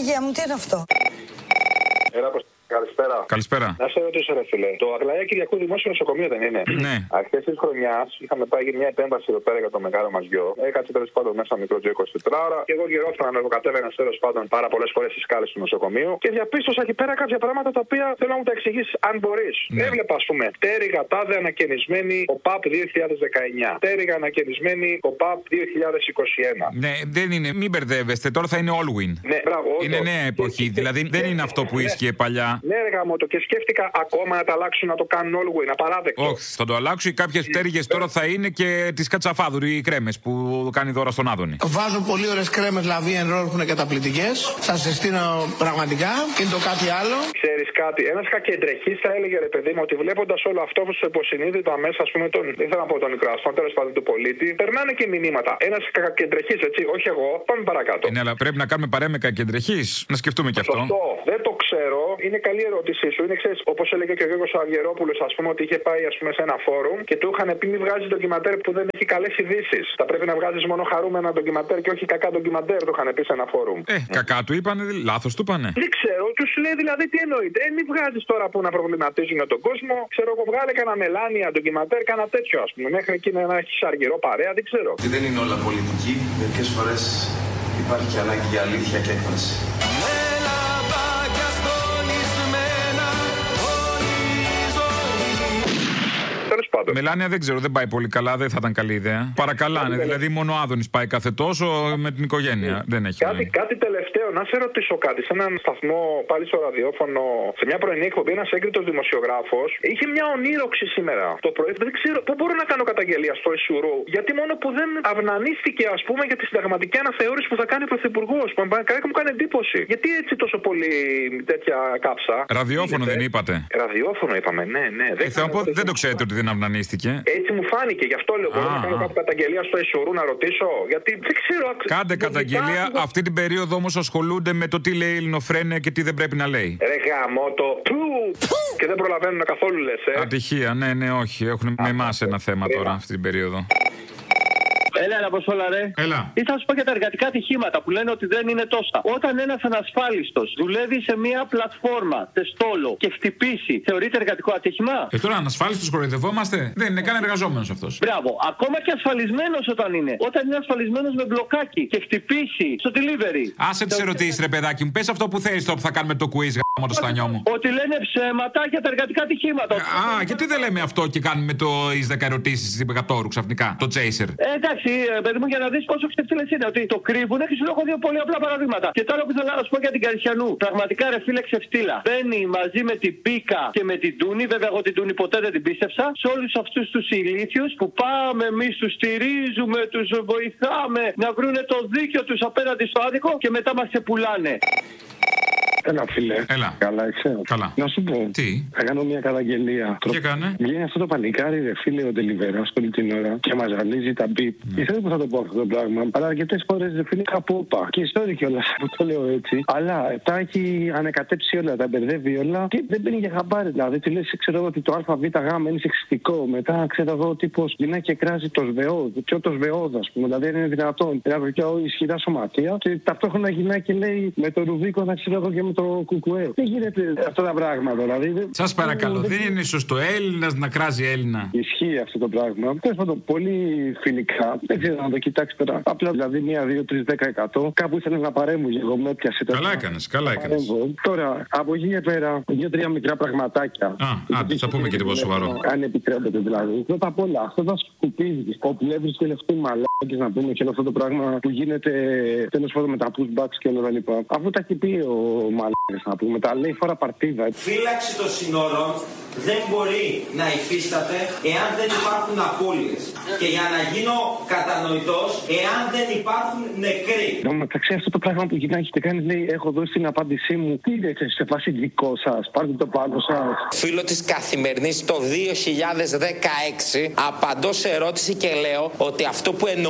Παναγία μου, τι είναι αυτό? Καλησπέρα. Καλησπέρα. Να σε ρωτήσω, ρε φίλε. Το Αγλαία Κυριακού Δημόσιο Νοσοκομείο δεν είναι? Ναι. Αρχές της χρονιάς είχαμε πάει μια επέμβαση εδώ πέρα για το μεγάλο μας γιο. Έκατσε τέλος πάντων μέσα μικρό τζο 24 ώρα και εγώ γυρόφθανα να κατέβαινα τέλος πάντων πάρα πολλές φορές στις σκάλες του νοσοκομείου και διαπίστωσα εκεί πέρα κάποια πράγματα τα οποία θέλω να μου τα εξηγήσεις αν μπορείς. Ναι. Έβλεπα, ας πούμε, τέριγα τάδε ανακαινισμένη ΟΠΑΠ 2019. Τέριγα ανακαινισμένη ΟΠΑΠ 2021. Ναι, δεν είναι. Μην μπερδεύεστε. Τώρα θα είναι Allwin. Ναι, μπράβο. Είναι νέα εποχή. Δηλαδή δεν είναι αυτό που ίσχυε παλιά. Ναι, ρε γαμώτο, και σκέφτηκα ακόμα να τα αλλάξουν, να το κάνουν Allwin, απαράδεκτο. Όχι, θα το αλλάξουν. Κάποιες τέργες τώρα θα είναι και τις Κατσαφάδου, οι κρέμες που κάνει δώρα στον Άδωνη. Βάζω πολύ ωραίες κρέμες Λαβίεν Ρόλ που είναι καταπληκτικές. Σας συστήνω πραγματικά. Και το κάτι άλλο. Ξέρεις κάτι, ένας κακεντρεχής θα έλεγε, ρε παιδί μου, ότι βλέποντας όλο αυτό στο υποσυνείδητο αμέσα, ας πούμε, δεν θέλω να πω τον οικραστό, τέλος πάντων του πολίτη, περνάνε και μηνύματα. Ένας κακεντρεχής, έτσι, όχι εγώ, πάμε παρακάτω. Ναι, αλλά πρέπει να κάνουμε παρέα με κακεντρεχής, να σκεφτούμε και αυτό. Σωστό, δεν το ξέρω, είναι καλή ερώτησή σου. Είναι, ξέρεις, όπως έλεγε και ο Γιώργος Αυγερόπουλος, ας πούμε, ότι είχε πάει, ας πούμε, σε ένα φόρουμ και του είχαν πει: μη βγάζει ντοκιματέρ που δεν έχει καλές ειδήσεις. Θα πρέπει να βγάζεις μόνο χαρούμενα ντοκιματέρ και όχι κακά ντοκιματέρ, το είχαν πει σε ένα φόρουμ. Κακά του είπανε, λάθος του είπανε. Δεν ξέρω, του λέει δηλαδή τι εννοείται. Μη βγάζεις τώρα που να προβληματίζουν τον κόσμο. Ξέρω εγώ, βγάλε κανένα μελάνια ντοκιματέρ, κανένα τέτοιο, ας πούμε. Μέχρι εκεί να έχει αργυρό παρέα, δεν ξέρω. Και δεν είναι όλα πολιτική. Μερικές φορές υπάρχει και ανάγκη για αλήθεια και έκφραση. Μελάνια δεν ξέρω, δεν πάει πολύ καλά, δεν θα ήταν καλή ιδέα. Παρακαλάνε, δηλαδή μόνο ο Άδωνης πάει κάθε τόσο με την οικογένεια. Δεν έχει κάτι τελευταίο, να σε ρωτήσω κάτι. Σε έναν σταθμό, πάλι στο ραδιόφωνο, σε μια πρωινή εκπομπή, ένας έγκριτος δημοσιογράφος είχε μια ονείροξη σήμερα το πρωί. Δεν ξέρω πού μπορώ να κάνω καταγγελία στο Ισουρού. Γιατί μόνο που δεν αυνανίστηκε, ας πούμε, για τη συνταγματική αναθεώρηση που θα κάνει ο Πρωθυπουργός. Που μου κάνει εντύπωση. Γιατί έτσι τόσο πολύ τέτοια κάψα. Ραδιόφωνο δεν είπατε? Ραδιόφωνο είπαμε, ναι. Δεν το ξέρετε ότι δεν αυνανίστηκε. Έτσι μου φάνηκε, γι' αυτό λέω. Μπορώ να κάνω κάποια καταγγελία στο Ισουρού να ρωτήσω. Γιατί δεν ξέρω. Κάντε καταγγελία. Αυτή την περίοδο όμως ασχολούνται με το τι λέει η Ελληνοφρένεια και τι δεν πρέπει να λέει. Ρε γαμώτο. Και δεν προλαβαίνουν καθόλου, λες. Ατυχία, ναι, όχι. Έχουν με εμάς ένα θέμα τώρα αυτή την περίοδο. Έλα, Αποστόλα, ρε. Έλα. Ή θα σου πω για τα εργατικά ατυχήματα που λένε ότι δεν είναι τόσα. Όταν ένας ανασφάλιστος δουλεύει σε μια πλατφόρμα, τεστόλο και χτυπήσει, θεωρείται εργατικό άτυχημα? Τώρα ανασφάλιστος κοροϊδευόμαστε. Δεν είναι καν εργαζόμενος αυτός. Μπράβο. Ακόμα και ασφαλισμένος όταν είναι. Όταν είναι ασφαλισμένος με μπλοκάκι και χτυπήσει στο delivery. Άσε τις ερωτήσεις, ρε παιδάκι μου. Πες αυτό που θέλεις τώρα που θα κάνουμε το quiz, γάμο το στανιό μου. Ότι λένε ψέματα για τα εργατικά ατυχήματα. Γιατί δεν λέμε αυτό και κάνουμε τις 10 ερωτήσεις κατόρου ξαφνικά. Το chaser. Εντάξει, παιδί μου, για να δεις πόσο ξεφτύλες είναι. Ότι το κρύβουν και σου έχω δύο πολύ απλά παραδείγματα. Και τώρα που θέλω να σου πω για την Καρισιανού. Πραγματικά, ρε φίλε, ξεφτύλα. Μπαίνει μαζί με την Πίκα και με την Τούνη. Βέβαια, εγώ την Τούνη ποτέ δεν την πίστεψα. Σε όλους αυτούς τους ηλίθιους που πάμε εμείς, τους στηρίζουμε, τους βοηθάμε να βρούνε το δίκιο τους απέναντι στο άδικο και μετά μας ξεπουλάνε. Έλα, φίλε. Έλα. Καλά, είσαι. Καλά. Να σου πω. Τι? Θα κάνω μια καταγγελία. Τι έκανε? Βγαίνει αυτό το πανικάρι, ρε φίλε, ο Τελιβέρα όλη την ώρα και μα ζαλίζει τα μπιπ. Ξέρω που θα το πω αυτό το πράγμα. Αλλά αρκετές φορές, ρε φίλε, κάπου είπα. Και ιστορία κιόλας που το λέω έτσι. Αλλά τα έχει ανακατέψει όλα, τα μπερδεύει όλα και δεν μπαίνει για χαμπάρι. Δηλαδή, του λες, ξέρω εγώ ότι το ΑΒΓ είναι σεξιστικό. Μετά, ξέρω εγώ, ο τύπος γυρνάει και κράζει το σβεόδ. Και το σβεόδ, α πούμε. Δηλαδή, δεν είναι δυνατόν. Δηλαδή, και ισχυρά σωματεία και ταυτόχρονα γυρνάει και λέει με το Ρουβίκο, να ξέρω εγώ και το κουκουέ. Δεν γίνεται αυτά τα πράγματα, δηλαδή. Σας παρακαλώ, δεν είναι σωστό Έλληνας να κράζει Έλληνα. Ισχύει αυτό το πράγμα. Τέλος πάντων, πολύ φιλικά. Δεν ξέρω να το κοιτάξει τώρα. Απλά δηλαδή 1, 2, 3, 10%. Κάπου ήθελα να παρέμβω και εγώ με έπιασε τώρα. Καλά έκανες. Τώρα, από εκεί και πέρα, 2-3 μικρά πραγματάκια. Θα πούμε και τίποτα σοβαρό. Αν επιτρέπετε δηλαδή. Πρώτα απ' όλα, αυτό θα σκουπίζει. Όπου έβρισκε τελευταίοι μαλάκες να πούμε και όλο αυτό το πράγμα που γίνεται τέλος πάντων με τα pushbacks και όλα τα λοιπά. Αφού τα έχει πει ο μαλάκες να πούμε, τα λέει φορά παρτίδα. Φύλαξη των συνόρων δεν μπορεί να υφίσταται εάν δεν υπάρχουν απώλειες. Και για να γίνω κατανοητός, εάν δεν υπάρχουν νεκροί. Εντάξει, αυτό το πράγμα που γυρνάει και κάνει, λέει: έχω δώσει την απάντησή μου. Τι είναι, σε φάση δικό σας, πάρτε το πάνω σας. Φίλο της Καθημερινής το 2016 απαντώ σε ερώτηση και λέω ότι αυτό που εννοώ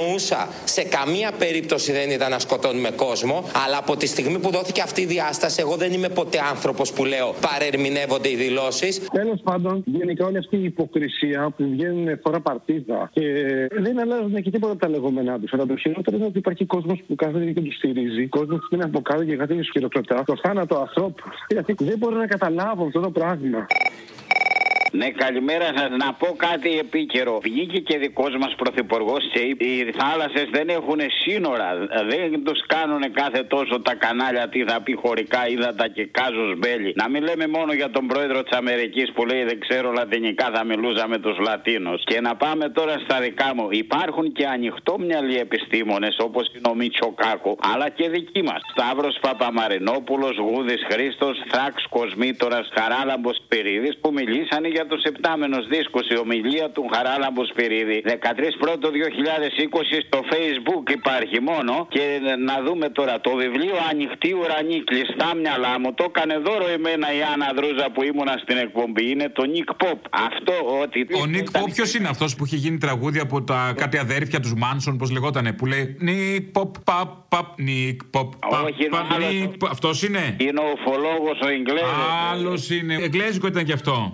εννοούσα σε καμία περίπτωση δεν ήταν να σκοτώνουμε κόσμο, αλλά από τη στιγμή που δόθηκε αυτή η διάσταση, εγώ δεν είμαι ποτέ άνθρωπος που λέω παρερμηνεύονται οι δηλώσεις. Τέλος πάντων, γενικά όλη αυτή η υποκρισία που βγαίνουν φορά παρτίδα και δεν αλλάζουν και τίποτα τα λεγόμενά τους. Αλλά το χειρότερο είναι ότι υπάρχει κόσμος που κάθεται και τους στηρίζει, κόσμος που είναι από κάτω και κάθεται και τους χειροκροτά το θάνατο ανθρώπου. Γιατί δεν μπορώ να καταλάβω αυτό το πράγμα. Ναι, καλημέρα σας. Να πω κάτι επίκαιρο. Βγήκε και δικός μας πρωθυπουργός και είπε: οι θάλασσες δεν έχουν σύνορα. Δεν τους κάνουν κάθε τόσο τα κανάλια τι θα πει χωρικά ύδατα και κάζους μπέλι. Να μην λέμε μόνο για τον πρόεδρο της Αμερικής που λέει δεν ξέρω λατινικά, θα μιλούσα με τους Λατίνους. Και να πάμε τώρα στα δικά μου. Υπάρχουν και ανοιχτόμυαλοι επιστήμονες όπως είναι ο Μητσοκάκο, αλλά και δικοί μας. Σταύρος Παπαμαρινόπουλος, Γούδης Χρήστος, Θράξ Κοσμήτορας, Χαράλαμπος Σπυρίδης που μιλήσανε για τους επτάμενους δίσκους. Η ομιλία του Χαράλαμπου Σπυρίδη 13 Πρώτο 2020 στο Facebook υπάρχει μόνο. Και να δούμε τώρα το βιβλίο Ανοιχτή Ουρανή, κλειστά μυαλά μου. Το έκανε δώρο εμένα η Άννα Δρούζα που ήμουνα στην εκπομπή. Είναι το Νικ Ποπ. Αυτό ότι. Ο Νικ Ποπ ποιος είναι αυτός που είχε γίνει τραγούδι από τα κάτι αδέρφια τους Μάνσον, πώς λεγότανε, που λέει Νικ Ποπ, παπ, παπ, Νικ Ποπ, παπ, παπ, Νικ Ποπ. Αυτός είναι. Είναι ο ουφολόγος ο Εγγλέζος. Άλλος είναι. Εγγλέζικο ήταν κι αυτό.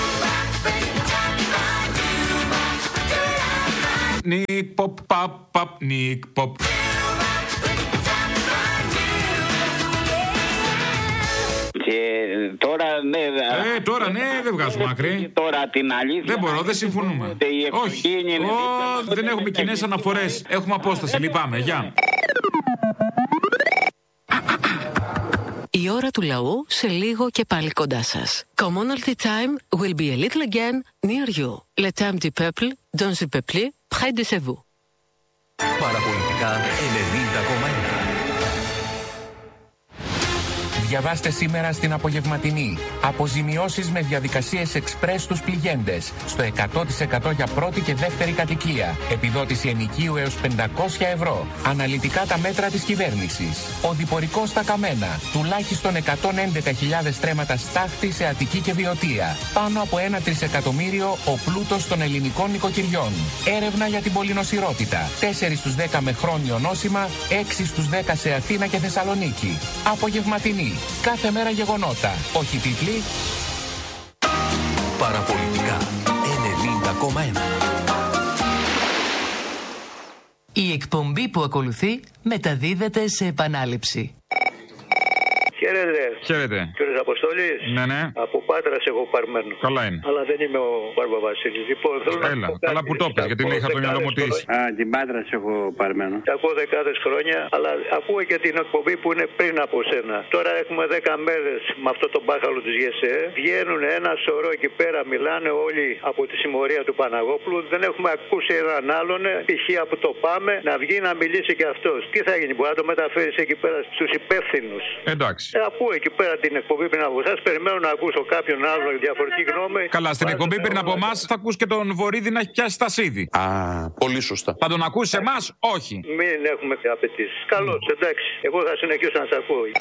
Νικ Ποπ, παπ, παπ, Νικ Ποπ. Και τώρα ναι. Τώρα ναι, δεν βγάζουμε άκρη. Τώρα την αλήθεια. Δεν μπορώ, δεν συμφωνούμε. Όχι, δεν έχουμε κοινές αναφορές. Έχουμε απόσταση, λυπάμαι. Γεια. Η ώρα του λαού σε λίγο και πάλι κοντά σας. Commonalty time will be a little again near you. Le temps du peuple, dans le peuple, près de chez vous. Παραπολιτικά 90,1. Διαβάστε σήμερα στην απογευματινή. Αποζημιώσεις με διαδικασίες εξπρές στους πληγέντες. Στο 100% για πρώτη και δεύτερη κατοικία. Επιδότηση ενοικίου έως 500 ευρώ. Αναλυτικά τα μέτρα της κυβέρνησης. Οδηπορικός στα Καμένα. Τουλάχιστον 111.000 στρέμματα στάχτη σε Αττική και Βιωτία. Πάνω από 1 τρισεκατομμύριο ο πλούτος των ελληνικών νοικοκυριών. Έρευνα για την πολυνοσηρότητα. 4 στους 10 με χρόνιο νόσημα. 6 στους 10 σε Αθήνα και Θεσσαλονίκη. Απογευματινή. Κάθε μέρα γεγονότα. Όχι τίτλοι. Παραπολιτικά 90,1. Η εκπομπή που ακολουθεί μεταδίδεται σε επανάληψη. Χαίρετε. Χαίρετε. Κύριος Αποστόλης. Ναι. Από Πάτρας έχω πάρμενο. Καλά είναι. Αλλά δεν είμαι ο Μπαρμπαβασίλης. Λοιπόν, έλα, καλά που το πες, γιατί είχα το μυαλό μου της. Την Πάτρας έχω πάρμενο. Ακούω δεκάδες χρόνια, αλλά ακούω και την εκπομπή που είναι πριν από σένα. Τώρα έχουμε 10 μέρες με αυτό το μπάχαλο της ΓΕΣΕ. Βγαίνουν ένα σωρό εκεί πέρα, μιλάνε όλοι από τη συμμορία του Παναγόπουλου. Δεν έχουμε ακούσει έναν άλλον, π.χ. από το Πάμε, να βγει να μιλήσει και αυτός. Τι θα γίνει, μπορεί να το μεταφέρει εκεί πέρα στους υπεύθυνους. Εντάξει. Ακούω εκεί πέρα την εκπομπή πριν από εσάς. Περιμένω να ακούσω κάποιον άλλο διαφορετική γνώμη. Καλά, στην εκπομπή πριν από εμάς θα ακούς και τον Βορύδη να έχει πιάσει τα σίδη. Πολύ σωστά. Θα τον ακούσει εμάς, όχι. Μην έχουμε απαιτήσεις. Καλώς, εντάξει. Εγώ θα συνεχίσω να σας ακούω.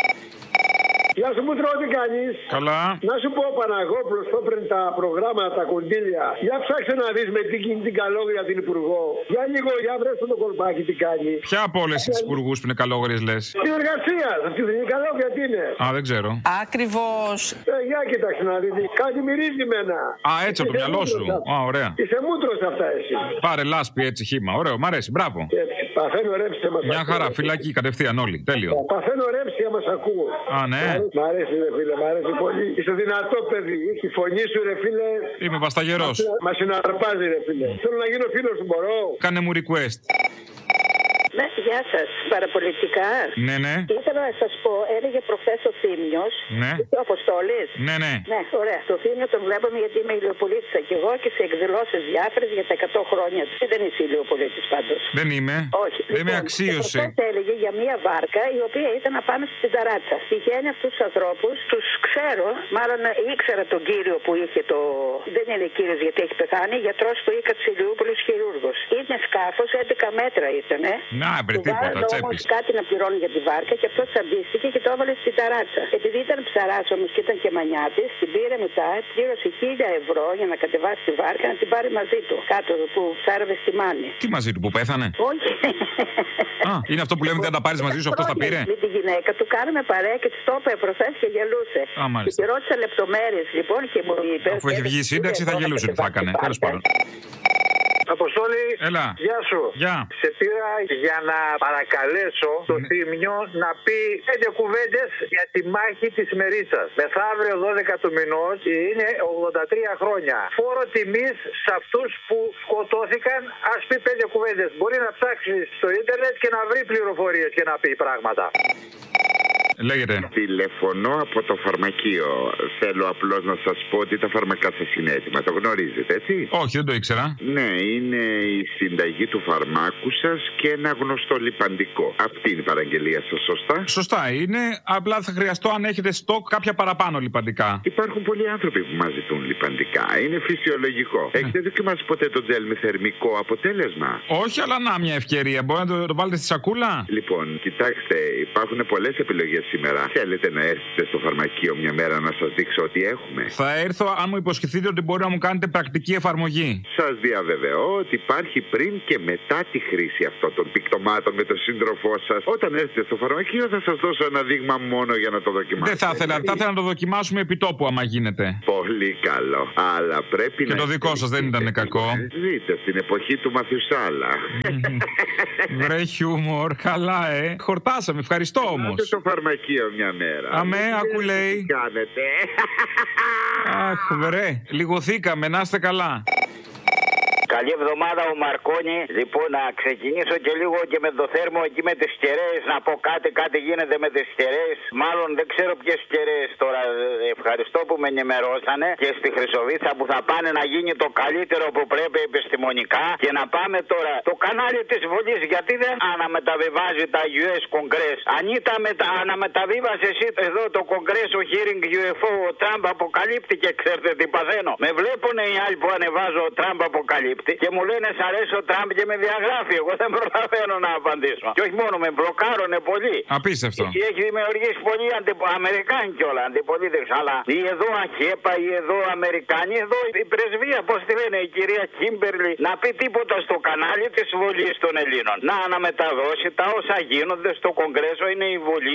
Γεια σου, Μούτρο, τι κάνεις? Καλά. Να σου πω, ο Παναγόπουλος πριν τα προγράμματα, τα κονδύλια. Για ψάξε να δεις με την Καλόγρια την Υπουργό. Για λίγο, για βρες το κολπάκι τι κάνει. Ποια από όλες τις υπουργούς που είναι Καλόγριες λες? Την εργασία, την Καλόγρια τι είναι. Δεν ξέρω. Ακριβώς. Για κοίταξε να δεις, κάτι μυρίζει μένα. Έτσι από το μυαλό σου. Ωραία. Είσαι μούτρος αυτά εσύ. Πάρε λάσπη έτσι χύμα. Ωραίο, μ' αρέσει, μπράβο. Παθαίνω ρέψη, μας μια χαρά, φυλακή κατευθείαν όλοι. Τέλειο. Παθαίνω ρέψη, μας ακούω. Ναι. Μ' αρέσει, ρε φίλε, μ' αρέσει πολύ. Είσαι δυνατό παιδί. Η φωνή σου, ρε φίλε. Είμαι βασταγερός. Μα συναρπάζει, ρε φίλε. Θέλω να γίνω φίλος σου, μπορώ. Κάνε μου request. Ναι, γεια σας. Παραπολιτικά. Ναι. Ήθελα να σας πω, έλεγε προχθές ο Θήμιος. Ναι. Ο Αποστόλης. Ναι. Ναι, ωραία. Το Θήμιο τον βλέπαμε γιατί είμαι ηλιοπολίτησα και εγώ και σε εκδηλώσεις διάφορες για τα 100 χρόνια του. Δεν είσαι ηλιοπολίτης πάντως. Δεν είμαι. Όχι. Δεν με αξίωσε. Και έλεγε για μια βάρκα η οποία ήταν να πάμε στην Ταράτσα. Τυχαίνει αυτούς τους ανθρώπους, τους ξέρω, μάλλον ήξερα τον κύριο που είχε το. Δεν είναι κύριος γιατί έχει πεθάνει, γιατρός του Ίκα της Ηλιούπολης, χειρούργος. Είναι σκάφος, 11 μέτρα ήτανε. Να, βρε τίποτα, τσέπης. Όμως κάτι να πληρώνει για τη βάρκα και αυτός τσαντίστηκε και το έβαλε στην ταράτσα. Επειδή ήταν ψαράς όμως και ήταν και μανιάτης, την πήρε μετά, πλήρωσε 1.000 ευρώ για να κατεβάσει τη βάρκα να την πάρει μαζί του. Κάτω που ψάρευε στη Μάνη. Τι μαζί του που πέθανε? Όχι. Α, είναι αυτό που λέμε δεν τα πάρει μαζί σου, αυτό τα πήρε. Με τη γυναίκα του κάναμε παρέα και τη το είπε προχθές και γελούσε. Και τη ρώτησα λεπτομέρειες λοιπόν και μου είπε. Αφού έχει βγει η σύνταξη θα γελούσε τι θα έκανε. Τέλος πάντων. Αποστόλη, έλα. Γεια σου. Γεια. Σε πήρα για να παρακαλέσω το Θήμιο να πει 5 κουβέντες για τη μάχη της Μερίτσας. Μεθαύριο 12 του μηνός είναι 83 χρόνια. Φόρο τιμής σε αυτούς που σκοτώθηκαν, ας πει 5 κουβέντες. Μπορεί να ψάξει στο ίντερνετ και να βρει πληροφορίες και να πει πράγματα. Λέγεται. Τηλεφωνώ από το φαρμακείο. Θέλω απλώς να σας πω ότι τα φάρμακά σας είναι έτοιμα. Το γνωρίζετε, έτσι? Όχι, δεν το ήξερα. Ναι, είναι η συνταγή του φαρμάκου σας και ένα γνωστό λιπαντικό. Αυτή είναι η παραγγελία σας, σωστά? Σωστά είναι. Απλά θα χρειαστώ, αν έχετε στόκ, κάποια παραπάνω λιπαντικά. Υπάρχουν πολλοί άνθρωποι που μας ζητούν λιπαντικά. Είναι φυσιολογικό. Έχετε δοκιμάσει ποτέ το τζέλ με θερμικό αποτέλεσμα? Όχι, αλλά να μια ευκαιρία. Μπορεί να το βάλετε στη σακούλα. Λοιπόν, κοιτάξτε, υπάρχουν πολλές επιλογές σήμερα. Θέλετε να έρθετε στο φαρμακείο μια μέρα να σας δείξω ότι έχουμε? Θα έρθω αν μου υποσχεθείτε ότι μπορεί να μου κάνετε πρακτική εφαρμογή. Σας διαβεβαιώ ότι υπάρχει πριν και μετά τη χρήση αυτών των πικτωμάτων με τον σύντροφό σας. Όταν έρθετε στο φαρμακείο θα σας δώσω ένα δείγμα μόνο για να το δοκιμάσετε. Δεν θα ήθελα. Θα ήθελα να το δοκιμάσουμε επί τόπου άμα γίνεται. Πολύ καλό. Αλλά πρέπει και να. Και το δικό σας δεν ήταν κακό. Ζείτε στην εποχή του Μαθιουσάλα. Βρε χιούμορ, καλά, Χορτάσαμε, ευχαριστώ όμως. Πάτε στο φαρμακείο μια μέρα. Αμέ, ακού λέει. Τι κάνετε? Αχ, βρε, λιγοθήκαμε, να είστε καλά. Καλή εβδομάδα ο Μαρκόνι. Λοιπόν, να ξεκινήσω και λίγο και με το θέρμο εκεί με τις κεραίες. Να πω κάτι γίνεται με τις κεραίες. Μάλλον δεν ξέρω ποιες κεραίες τώρα. Ευχαριστώ που με ενημερώσανε. Και στη Χρυσοβίτσα που θα πάνε να γίνει το καλύτερο που πρέπει επιστημονικά. Και να πάμε τώρα. Το κανάλι της Βουλής γιατί δεν αναμεταβιβάζει τα US Congress? Αν ήταν αναμεταβίβασε εσύ εδώ το Κογκρέσο Hearing UFO, ο Τραμπ αποκαλύπτει και ξέρετε τι παθαίνω. Με βλέπουνε οι άλλοι που ανεβάζω ο Τραμπ αποκαλύπτει. Και μου λένε σ' αρέσει ο Τραμπ και με διαγράφει. Εγώ δεν προλαβαίνω να απαντήσω. Και όχι μόνο με μπλοκάρωνε πολύ. Απίστευτο. Και έχει δημιουργήσει πολλοί Αμερικάνοι κιόλα αντιπολίτευση. Αλλά οι εδώ ΑΧΕΠΑ, οι εδώ Αμερικάνοι, εδώ η πρεσβεία, πώς τη λένε, η κυρία Κίμπερλι, να πει τίποτα στο κανάλι της Βουλής των Ελλήνων. Να αναμεταδώσει τα όσα γίνονται στο Κογκρέσο. Είναι η Βουλή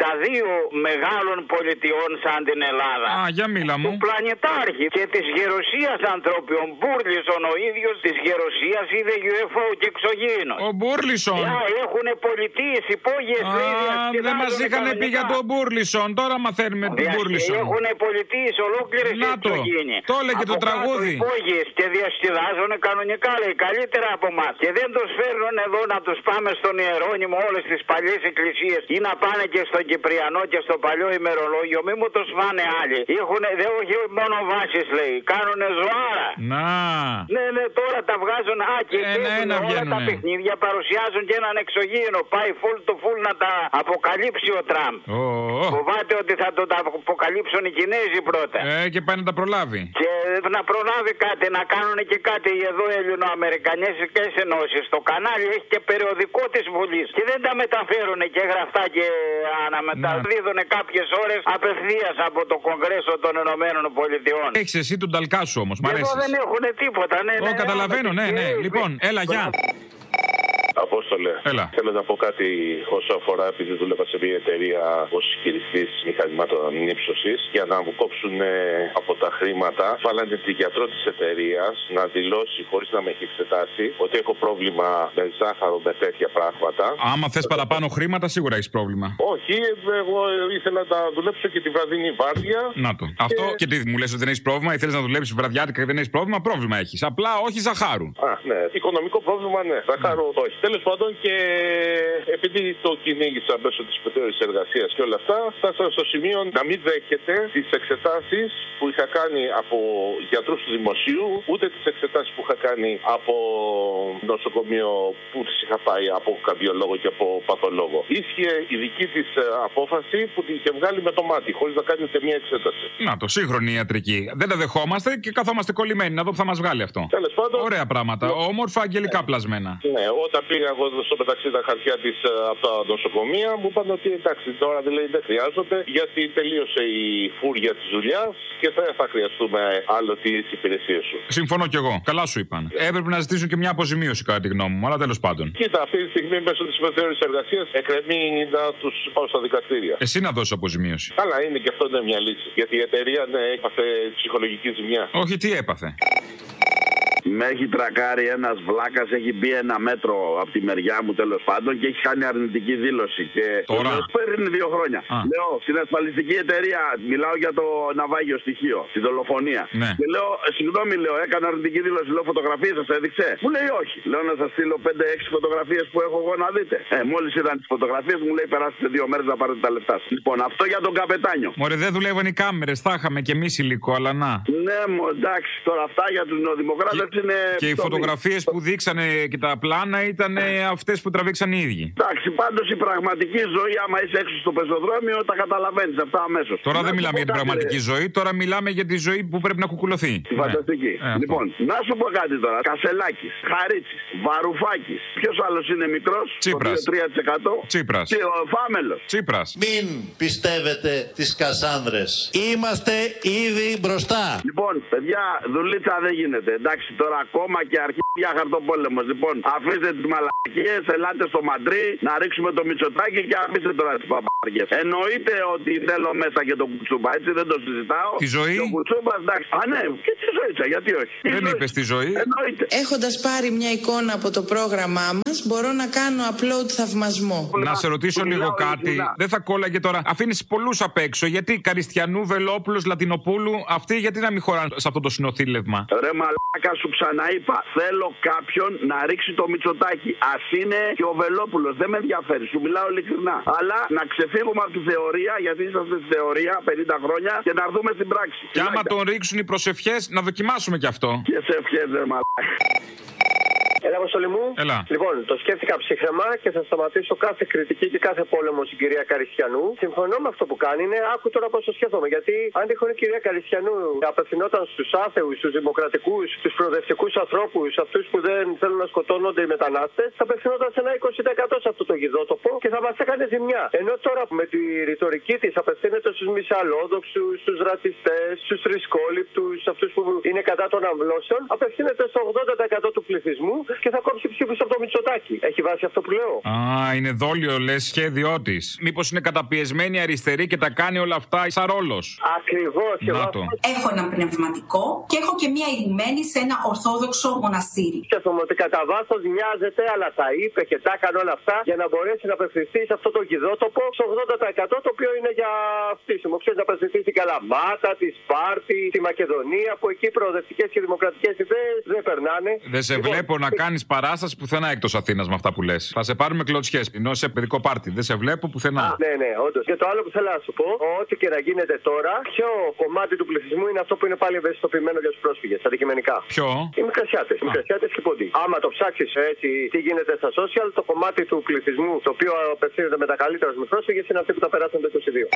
52 μεγάλων πολιτιών σαν την Ελλάδα. Α, για μίλα μου. Του πλανητάρχη και της γερουσίας ανθρώπιων. Μπούρλισον ο ίδιος της γερουσίας είδε UFO και εξωγήινο. Ο Μπούρλισον. Έχουνε πολιτείες, υπόγειες. Δεν μας είχαν πει για τον Μπούρλισον. Τώρα μαθαίνουμε τον Μπούρλισον. Έχουνε πολιτείες ολόκληρες εξωγήινοι. Το έλεγε το τραγούδι. Υπόγειες και διασκεδάζουνε κανονικά, λέει, καλύτερα από εμάς. Και δεν τους φέρνουν εδώ να τους πάμε στον Ιερώνυμο, όλες τις παλιές εκκλησίες ή να πάνε και στον Κυπριανό και στο παλιό ημερολόγιο. Μη μου τους φάνε άλλοι. Έχουνε, δεν όχι μόνο βάσεις, λέει. Κάνουνε ζωάρα. Να. Ναι, τώρα τα βγάζουν και όλα τα παιχνίδια παρουσιάζουν και έναν εξωγήινο. Πάει full to full να τα αποκαλύψει ο Τραμπ. Φοβάται ότι θα το αποκαλύψουν οι Κινέζοι πρώτα. Και πάει να τα προλάβει. Και να προλάβει κάτι, να κάνουν και κάτι εδώ ελληνοαμερικανέζικες ενώσεις. Το κανάλι έχει και περιοδικό της Βουλής. Και δεν τα μεταφέρουν και γραφτά και αναμεταδίδουν κάποιες ώρες απευθείας από το Κογκρέσο των Ηνωμένων Πολιτειών. Έχεις εσύ τον ταλκά σου όμως, μ' αρέσει. Εδώ δεν έχουν τίποτα, ναι. Καταλαβαίνω, ναι. Λοιπόν, έλα, γεια. Απόστολε, θέλω να πω κάτι όσο αφορά, επειδή δούλευα σε μια εταιρεία ως χειριστής μηχανημάτων ύψωσης, για να μου κόψουν από τα χρήματα. Βάλανε τη γιατρό της εταιρείας να δηλώσει, χωρίς να με έχει εξετάσει, ότι έχω πρόβλημα με ζάχαρο, με τέτοια πράγματα. Άμα θες παραπάνω χρήματα, σίγουρα έχεις πρόβλημα. Όχι, εγώ ήθελα να δουλέψω και τη βραδινή βάρδια. Να το. Αυτό και τι μου λες ότι δεν έχεις πρόβλημα, ή θέλεις να δουλέψεις βραδιάτικα και δεν έχεις πρόβλημα, πρόβλημα έχεις. Απλά όχι ζαχάρου. Ναι. Οικονομικό πρόβλημα, ναι. Ζαχάρου, όχι. Τέλος πάντων, και επειδή το κυνήγησα μέσω της πρωτεύουσας εργασίας και όλα αυτά, φτάσα στο σημείο να μην δέχεται τις εξετάσεις που είχα κάνει από γιατρούς του δημοσίου, ούτε τις εξετάσεις που είχα κάνει από νοσοκομείο που τις είχα πάει από καρδιολόγο και από παθολόγο. Ίσχυε η δική της απόφαση που την είχε βγάλει με το μάτι, χωρίς να κάνει ούτε μία εξέταση. Να το, σύγχρονη ιατρική. Δεν τα δεχόμαστε και καθόμαστε κολλημένοι να δω που θα μας βγάλει αυτό. Τέλος πάντων. Ωραία πράγματα. Όμορφα, αγγελικά πλασμένα. Ναι, όταν πήγα εγώ στο μεταξύ τα χαρτιά της από τα νοσοκομεία, μου είπαν ότι εντάξει, τώρα δηλαδή δεν χρειάζονται, γιατί τελείωσε η φούρια της δουλειάς και δεν θα χρειαστούμε άλλο τις υπηρεσίες σου. Συμφωνώ κι εγώ. Καλά σου είπαν. Έπρεπε να ζητήσουν και μια αποζημίωση, κατά τη γνώμη μου, αλλά τέλος πάντων. Κοίτα, αυτή τη στιγμή μέσω της υποθεώρησης εργασίας εκκρεμεί να τους πάω στα δικαστήρια. Εσύ να δώσεις αποζημίωση. Καλά, είναι και αυτό είναι μια λύση. Γιατί η εταιρεία έπαθε ψυχολογική ζημιά. Όχι, τι έπαθε. Με έχει τρακάρει ένας βλάκας, έχει μπει 1 μέτρο από τη μεριά μου τέλος πάντων και έχει κάνει αρνητική δήλωση. Και τώρα πριν 2 χρόνια. Λέω στην ασφαλιστική εταιρεία, μιλάω για το ναυάγιο στοιχείο, τη δολοφονία. Ναι. Και λέω, συγγνώμη, λέω, έκανα αρνητική δήλωση, λέω φωτογραφίες σας έδειξε. Μου λέει όχι. Λέω να σας στείλω 5-6 φωτογραφίες που έχω εγώ να δείτε. Μόλις είδαν τις φωτογραφίες μου λέει περάσετε 2 μέρες να πάρετε τα λεφτά σας. Λοιπόν, αυτό για τον καπετάνιο. Μωρέ, δεν δουλεύουν οι κάμερες, θα είχαμε κι εμείς υλικό, αλλά να. Ναι, εντάξει, τώρα αυτά για τους νεοδημοκράτες. Και οι φωτογραφίες που δείξανε και τα πλάνα ήταν αυτές που τραβήξαν οι ίδιοι. Εντάξει, πάντως η πραγματική ζωή, άμα είσαι έξω στο πεζοδρόμιο, τα καταλαβαίνεις αυτά αμέσως. Τώρα δεν μιλάμε για την πραγματική ζωή, τώρα μιλάμε για τη ζωή που πρέπει να κουκουλωθεί. Τη φανταστική. Λοιπόν, να σου πω κάτι τώρα. Κασελάκης, Χαρίτσης, Βαρουφάκης. Ποιος άλλος είναι μικρός? Τσίπρας. 3%. Τσίπρας. Και ο Φάμελος. Τσίπρας. Μην πιστεύετε τις Κασάνδρες. Είμαστε ήδη μπροστά. Λοιπόν, παιδιά, δουλίτσα δεν γίνεται. Εντάξει, τώρα ακόμα και αρχίδια χαρτοπόλεμος. Λοιπόν, αφήστε τις μαλακίες, ελάτε στο Μαντρί, να ρίξουμε το Μητσοτάκι και αφήστε τώρα τις παπάρκες. Εννοείται ότι θέλω μέσα και τον Κουτσούπα, έτσι δεν το συζητάω. Τη ζωή. Και ο Κουτσούπας, εντάξει. Α, ναι, και τη ζωή, γιατί όχι. Δεν είπες τη ζωή. Εννοείται. Έχοντας πάρει μια εικόνα από το πρόγραμμά μας, μπορώ να κάνω upload θαυμασμό. Να σε ρωτήσω λίγο κάτι. Δεν θα κόλλαγε τώρα. Αφήνεις πολλούς απ' έξω. Γιατί Καριστιανού, Βελόπουλος, Λατινοπούλου, αυτοί γιατί να μην χωράνε σε αυτό το συνοθήλευμα? Ρε μαλάκα, σου ξαναείπα. Θέλω κάποιον να ρίξει το Μητσοτάκι. Ας είναι και ο Βελόπουλος. Δεν με ενδιαφέρει. Σου μιλάω ειλικρινά. Αλλά να ξεφύγουμε από τη θεωρία, γιατί είσαστε στη θεωρία 50 χρόνια και να έρθουμε στην πράξη. Και άμα τον ρίξουν οι προσευχές, να δοκιμάσουμε κι αυτό. Και σε ευχές, ρε μαλάκα. Έλα, Αποστολή μου. Έλα. Λοιπόν, το σκέφτηκα ψύχρεμα και θα σταματήσω κάθε κριτική και κάθε πόλεμο στην κυρία Καριστιανού. Συμφωνώ με αυτό που κάνει. Είναι άκου τώρα πώς το σκέφτομαι. Γιατί αν τυχόν η κυρία Καριστιανού απευθυνόταν στους άθεους, στους δημοκρατικούς, στους προοδευτικούς ανθρώπους, αυτούς που δεν θέλουν να σκοτώνονται οι μετανάστες, θα απευθυνόταν σε ένα 20% σε αυτό το γιδότοπο και θα μας έκανε ζημιά. Ενώ τώρα με τη ρητορική της απευθύνεται στους μισαλόδοξους, στους ρατσιστές, στους θρησκόληπτους, αυτούς που είναι κατά των αμβλώσεων, απευθύνεται στο 80% του πληθυσμού και θα κόψει ψήφους από το Μητσοτάκι. Έχει βάσει αυτό που λέω? Α, είναι δόλιο, λες, σχέδιό της. Μήπως είναι καταπιεσμένη αριστερή και τα κάνει όλα αυτά σαν ρόλος? Ακριβώς. Έχω ένα πνευματικό και έχω και μία ηγουμένη σε ένα ορθόδοξο μοναστήρι. Σκέφτομαι ότι κατά βάθος μοιάζεται, αλλά τα είπε και τα έκανε όλα αυτά για να μπορέσει να απευθυνθεί σε αυτό το γιδότοπο στο 80% το οποίο είναι για φτύσιμο. Ξέρεις, να απευθυνθεί στην Καλαμάτα, τη Σπάρτη, τη Μακεδονία, που εκεί προοδευτικές και δημοκρατικές ιδέες δεν περνάνε. Δεν σε βλέπω να κάνεις παράσταση πουθενά εκτός Αθήνας με αυτά που λες. Θα σε πάρουμε κλωτσιές, ενώ σε παιδικό πάρτι. Δεν σε βλέπω πουθενά. Ναι, όντως. Και το άλλο που θέλω να σου πω, ό,τι και να γίνεται τώρα, ποιο κομμάτι του πληθυσμού είναι αυτό που είναι πάλι ευαισθητοποιημένο για τους πρόσφυγες, αντικειμενικά? Ποιο? Οι μικρασιάτες. Οι μικρασιάτες και ποντί. Άμα το ψάξεις έτσι τι γίνεται στα social, το κομμάτι του πληθυσμού το οποίο απευθύνεται με τα καλύτερα με πρόσφυγες είναι αυτοί που τα περάσαν το 22.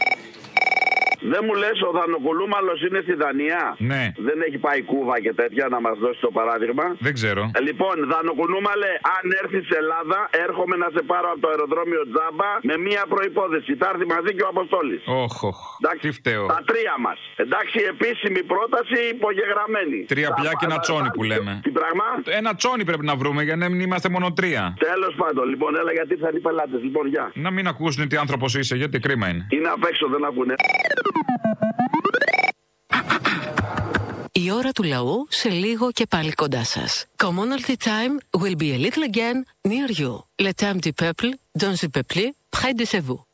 Δεν μου λες ο Δανοκουλούμαλος είναι στη Δανία? Ναι. Δεν έχει πάει Κούβα και τέτοια να μας δώσει το παράδειγμα? Δεν ξέρω. Λοιπόν, Δανοκουλούμαλε, αν έρθεις σε Ελλάδα, έρχομαι να σε πάρω από το αεροδρόμιο τζάμπα με μία προϋπόθεση. Θα έρθει μαζί και ο Αποστόλης. Τι φταίω. Τα τρία μας. Εντάξει, επίσημη πρόταση υπογεγραμμένη. 3 πια και ένα τσόνι που λέμε. Τι πράγμα? Ένα τσόνι πρέπει να βρούμε για να μην είμαστε μόνο 3. Τέλος πάντων, λοιπόν, έλα γιατί ήρθαν οι πελάτες. Λοιπόν, γεια. Να μην ακούσουν τι άνθρωπος είσαι, γιατί κρίμα είναι. Είναι απ' έξω, δεν ακούνε. Η ώρα του λαού σε λίγο και πάλι κοντά σας. Commonalty time will be a little again near you. Le temps du peuple, dans le peuple, près de vous.